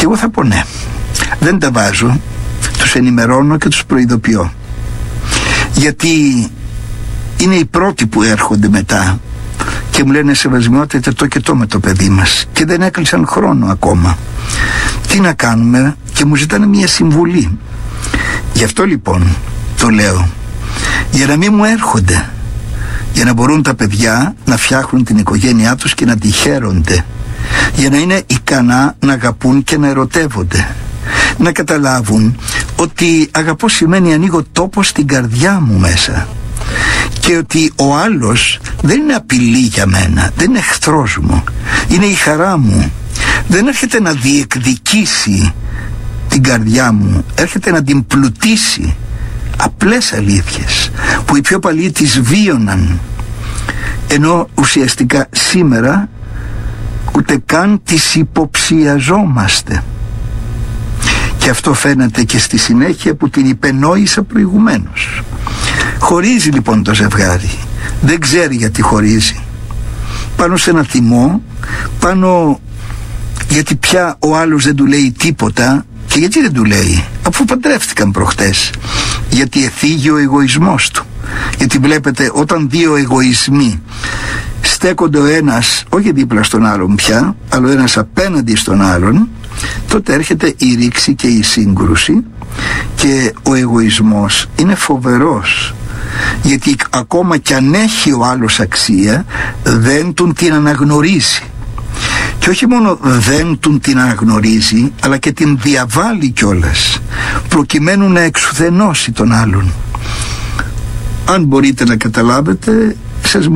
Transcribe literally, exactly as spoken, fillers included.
εγώ θα πω ναι. Δεν τα βάζω, τους ενημερώνω και τους προειδοποιώ, γιατί είναι οι πρώτοι που έρχονται μετά και μου λένε σεβασμιότητα το και το με το παιδί μας και δεν έκλεισαν χρόνο ακόμα. Τι να κάνουμε? Και μου ζητάνε μια συμβουλή. Γι' αυτό λοιπόν το λέω, για να μην μου έρχονται, για να μπορούν τα παιδιά να φτιάχνουν την οικογένειά τους και να τη χαίρονται, για να είναι ικανά να αγαπούν και να ερωτεύονται, να καταλάβουν ότι αγαπώ σημαίνει ανοίγω τόπο στην καρδιά μου μέσα και ότι ο άλλος δεν είναι απειλή για μένα, δεν είναι εχθρός μου, είναι η χαρά μου. Δεν έρχεται να διεκδικήσει την καρδιά μου, έρχεται να την πλουτίσει. Απλές αλήθειες που οι πιο παλιοί τις βίωναν, ενώ ουσιαστικά σήμερα ούτε καν τις υποψιαζόμαστε. Και αυτό φαίνεται και στη συνέχεια που την υπενόησα προηγουμένως. Χωρίζει λοιπόν το ζευγάρι, δεν ξέρει γιατί χωρίζει, πάνω σε ένα θυμό, πάνω γιατί πια ο άλλος δεν του λέει τίποτα. Και γιατί δεν του λέει, αφού παντρεύτηκαν προχτές? Γιατί εφήγει ο εγωισμός του. Γιατί βλέπετε, όταν δύο εγωισμοί στέκονται ο ένας όχι δίπλα στον άλλον πια, αλλά ο ένας απέναντι στον άλλον, τότε έρχεται η ρήξη και η σύγκρουση. Και ο εγωισμός είναι φοβερός, γιατί ακόμα κι αν έχει ο άλλος αξία, δεν τον την αναγνωρίζει. Και όχι μόνο δεν τον την αναγνωρίζει, αλλά και την διαβάλλει κιόλας, προκειμένου να εξουθενώσει τον άλλον. Αν μπορείτε να καταλάβετε,